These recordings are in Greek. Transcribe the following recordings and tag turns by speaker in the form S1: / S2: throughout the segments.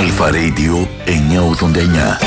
S1: Αλφα Radio 989.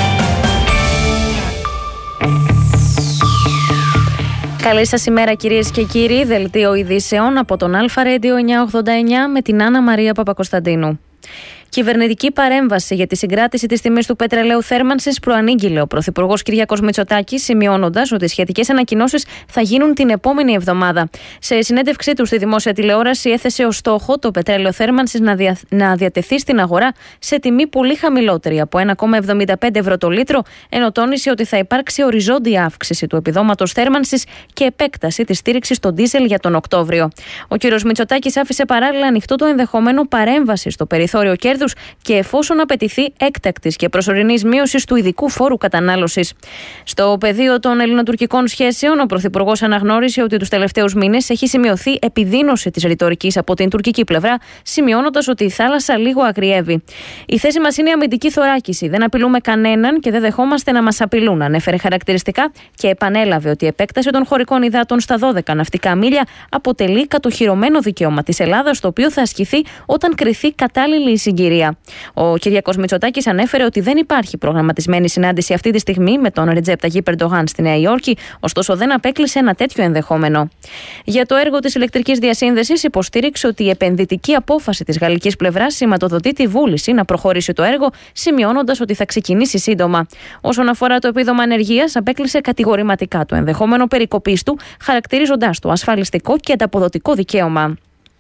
S2: Καλή σας ημέρα κυρίες και κύριοι, δελτίο ειδήσεων από τον Αλφα Radio 989 με την Άννα Μαρία Παπακοσταντίνου. Κυβερνητική παρέμβαση για τη συγκράτηση της τιμής του πετρελαίου θέρμανσης προανήγγειλε ο Πρωθυπουργός Κυριάκος Μητσοτάκης, σημειώνοντας ότι οι σχετικές ανακοινώσεις θα γίνουν την επόμενη εβδομάδα. Σε συνέντευξή του στη δημόσια τηλεόραση, έθεσε ως στόχο το πετρέλαιο θέρμανσης να διατεθεί στην αγορά σε τιμή πολύ χαμηλότερη από 1,75 ευρώ το λίτρο, ενώ τόνισε ότι θα υπάρξει οριζόντια αύξηση του επιδόματος θέρμανσης και επέκταση της στήριξης στο ντίζελ για τον Οκτώβριο. Ο κ. Μητσοτάκης άφησε παράλληλα ανοιχτό το ενδεχόμενο παρέμβαση στο περιθώριο κέρδους και εφόσον απαιτηθεί έκτακτης και προσωρινής μείωσης του ειδικού φόρου κατανάλωσης. Στο πεδίο των ελληνοτουρκικών σχέσεων, ο Πρωθυπουργός αναγνώρισε ότι τους τελευταίους μήνες έχει σημειωθεί επιδείνωση της ρητορικής από την τουρκική πλευρά, σημειώνοντας ότι η θάλασσα λίγο αγριεύει. Η θέση μας είναι αμυντική θωράκιση. Δεν απειλούμε κανέναν και δεν δεχόμαστε να μας απειλούν, ανέφερε χαρακτηριστικά και επανέλαβε ότι η επέκταση των χωρικών υδάτων στα 12 ναυτικά μίλια αποτελεί κατοχυρωμένο δικαίωμα της Ελλάδας, το οποίο θα ασκηθεί όταν κριθεί κατάλληλη η συγκυρία. Ο Κυριάκος Μητσοτάκης ανέφερε ότι δεν υπάρχει προγραμματισμένη συνάντηση αυτή τη στιγμή με τον Ρετζέπ Ταγίπ Ερντογάν στη Νέα Υόρκη, ωστόσο δεν απέκλεισε ένα τέτοιο ενδεχόμενο. Για το έργο της ηλεκτρικής διασύνδεσης, υποστήριξε ότι η επενδυτική απόφαση της γαλλικής πλευράς σηματοδοτεί τη βούληση να προχωρήσει το έργο, σημειώνοντας ότι θα ξεκινήσει σύντομα. Όσον αφορά το επίδομα ανεργίας, απέκλεισε κατηγορηματικά το ενδεχόμενο περικοπής του, χαρακτηρίζοντας το ασφαλιστικό και ανταποδοτικό δικαίωμα.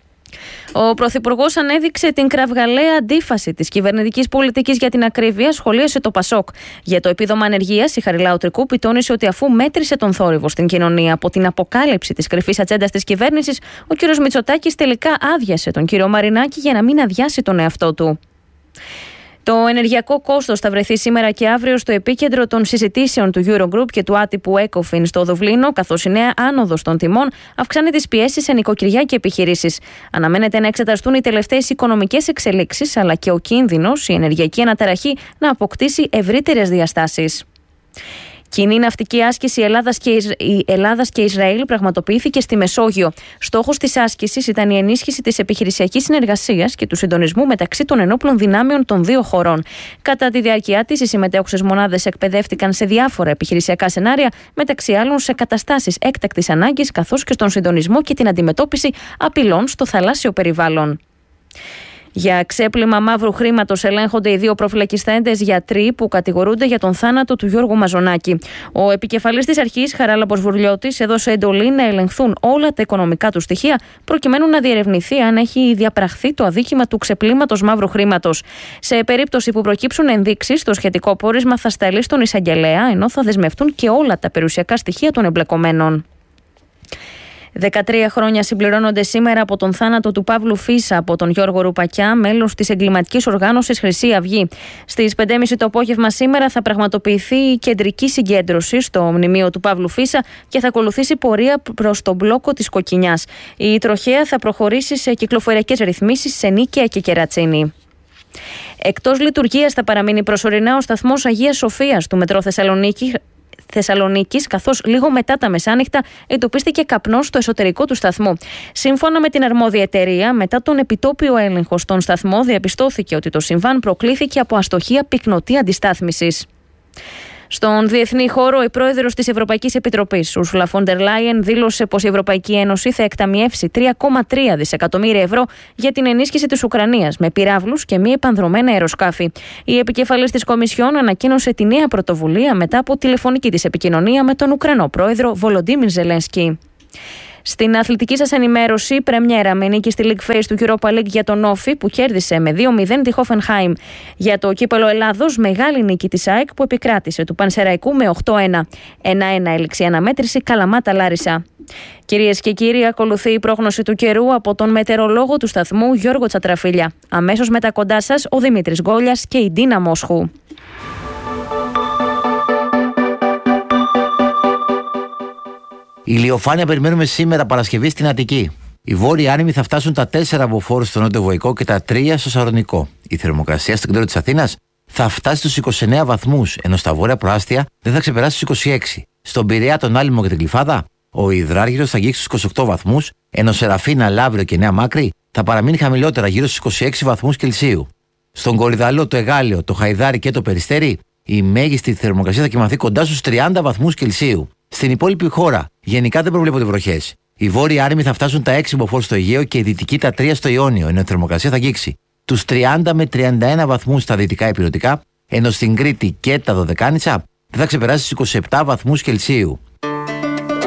S2: Ο Πρωθυπουργός ανέδειξε την κραυγαλαία αντίφαση της κυβερνητικής πολιτικής για την ακρίβεια, σχολίασε το Πασόκ. Για το επίδομα ανεργίας, η Χαριλάου Τρικούπη τόνισε ότι αφού μέτρησε τον θόρυβο στην κοινωνία από την αποκάλυψη της κρυφής ατζέντας της κυβέρνησης, ο κ. Μητσοτάκης τελικά άδειασε τον κ. Μαρινάκη για να μην αδειάσει τον εαυτό του. Το ενεργειακό κόστος θα βρεθεί σήμερα και αύριο στο επίκεντρο των συζητήσεων του Eurogroup και του άτυπου ECOFIN στο Δουβλίνο, καθώς η νέα άνοδος των τιμών αυξάνει τις πιέσεις σε νοικοκυριά και επιχειρήσεις. Αναμένεται να εξεταστούν οι τελευταίες οικονομικές εξελίξεις, αλλά και ο κίνδυνος η ενεργειακή αναταραχή να αποκτήσει ευρύτερες διαστάσεις. Κοινή ναυτική άσκηση Ελλάδας και Ισραήλ πραγματοποιήθηκε στη Μεσόγειο. Στόχος της άσκησης ήταν η ενίσχυση της επιχειρησιακής συνεργασίας και του συντονισμού μεταξύ των ενόπλων δυνάμεων των δύο χωρών. Κατά τη διάρκεια της, οι συμμετέχουσες μονάδες εκπαιδεύτηκαν σε διάφορα επιχειρησιακά σενάρια, μεταξύ άλλων σε καταστάσεις έκτακτης ανάγκης, καθώς και στον συντονισμό και την αντιμετώπιση απειλών στο θαλάσσιο περιβάλλον. Για ξέπλυμα μαύρου χρήματος ελέγχονται οι δύο προφυλακιστέντες γιατροί που κατηγορούνται για τον θάνατο του Γιώργου Μαζονάκη. Ο επικεφαλής της αρχής, Χαράλαμπος Βουρλιώτης, έδωσε εντολή να ελεγχθούν όλα τα οικονομικά του στοιχεία, προκειμένου να διερευνηθεί αν έχει διαπραχθεί το αδίκημα του ξεπλύματος μαύρου χρήματος. Σε περίπτωση που προκύψουν ενδείξεις, το σχετικό πόρισμα θα σταλεί στον εισαγγελέα, ενώ θα δεσμευτούν και όλα τα περιουσιακά στοιχεία των εμπλεκομένων. 13 χρόνια συμπληρώνονται σήμερα από τον θάνατο του Παύλου Φίσα από τον Γιώργο Ρουπακιά, μέλος της εγκληματικής οργάνωσης Χρυσή Αυγή. Στις 5.30 το απόγευμα σήμερα θα πραγματοποιηθεί η κεντρική συγκέντρωση στο μνημείο του Παύλου Φίσα και θα ακολουθήσει πορεία προς τον μπλόκο της Κοκκινιάς. Η τροχέα θα προχωρήσει σε κυκλοφοριακές ρυθμίσεις σε Νίκαια και Κερατσίνη. Εκτός λειτουργίας θα παραμείνει προσωρινά ο σταθμός Αγίας Σοφίας του Μετρό Θεσσαλονίκης, καθώς λίγο μετά τα μεσάνυχτα εντοπίστηκε καπνός στο εσωτερικό του σταθμού. Σύμφωνα με την αρμόδια εταιρεία, μετά τον επιτόπιο έλεγχο στον σταθμό, διαπιστώθηκε ότι το συμβάν προκλήθηκε από αστοχία πυκνωτή αντιστάθμισης. Στον διεθνή χώρο, η πρόεδρος της Ευρωπαϊκής Επιτροπής, Ursula von der Leyen, δήλωσε πως η Ευρωπαϊκή Ένωση θα εκταμιεύσει 3,3 δισεκατομμύρια ευρώ για την ενίσχυση της Ουκρανίας με πυράβλους και μη επανδρωμένα αεροσκάφη. Η επικεφαλής της Κομισιόν ανακοίνωσε τη νέα πρωτοβουλία μετά από τηλεφωνική της επικοινωνία με τον Ουκρανό πρόεδρο Βολοντίμιρ Ζελένσκι. Στην αθλητική σας ενημέρωση, πρεμιέρα με νίκη στη League Phase του Europa League για τον Όφη που κέρδισε με 2-0 τη Hoffenheim. Για το κύπελο Ελλάδος, μεγάλη νίκη της ΑΕΚ που επικράτησε του Πανσεραϊκού με 8-1. 1-1 έληξε η αναμέτρηση Καλαμάτα Λάρισα. Κυρίες και κύριοι, ακολουθεί η πρόγνωση του καιρού από τον μετεωρολόγο του σταθμού Γιώργο Τσατραφίλια. Αμέσως μετά κοντά σας ο Δημήτρης Γκόλιας και η Ντίνα Μόσχου.
S3: Ηλιοφάνεια περιμένουμε σήμερα Παρασκευή στην Αττική. Οι βόρειοι άνεμοι θα φτάσουν τα 4 μποφόρ στο νότιο Βοϊκό και τα 3 στο Σαρονικό. Η θερμοκρασία στο κέντρο της Αθήνας θα φτάσει στους 29 βαθμούς, ενώ στα βόρεια προάστια δεν θα ξεπεράσει τους 26. Στον Πειραιά, τον Άλυμο και την Κλιφάδα, ο υδράργυρος θα αγγίξει στους 28 βαθμούς, ενώ Σεραφίνα, Λαύριο και Νέα Μάκρη θα παραμείνει χαμηλότερα γύρω στους 26 βαθμούς Κελσίου. Στον Κορυδαλό, το Εγάλεο, το Χαϊδάρι και το Περιστέρι, η μέγιστη θερμοκρασία θα κοιμαθεί κοντά στους 30 βαθμούς Κελσίου. Στην υπόλοιπη χώρα, γενικά δεν προβλέπονται βροχές. Οι βόρειοι άρημοι θα φτάσουν τα 6 μποφόρ στο Αιγαίο και οι δυτικοί τα 3 στο Ιόνιο, ενώ η θερμοκρασία θα αγγίξει τους 30 με 31 βαθμούς στα δυτικά ηπειρωτικά, ενώ στην Κρήτη και τα Δωδεκάνησα δεν θα ξεπεράσει τους 27 βαθμούς Κελσίου.